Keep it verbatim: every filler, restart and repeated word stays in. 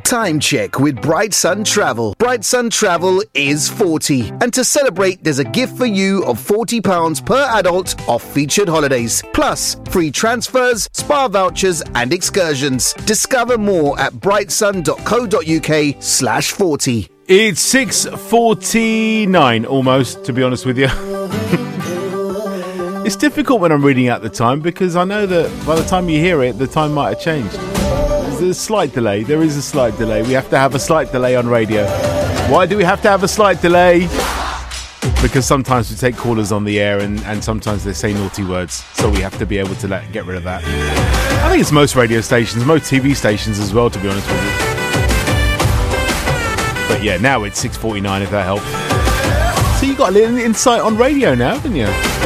Time check with Bright Sun Travel. Bright Sun Travel is forty. And to celebrate, there's a gift for you of forty pounds per adult off featured holidays. Plus, free transfers, spa vouchers and excursions. Discover more at brightsun.co.uk slash 40. It's six forty-nine almost, to be honest with you. It's difficult when I'm reading out the time because I know that by the time you hear it, the time might have changed. There's a slight delay. There is a slight delay. We have to have a slight delay on radio. Why do we have to have a slight delay? Because sometimes we take callers on the air and, and sometimes they say naughty words. So we have to be able to let, get rid of that. I think it's most radio stations, most T V stations as well, to be honest with you. But yeah, now it's six forty-nine if that helps. So you got a little insight on radio now, haven't you?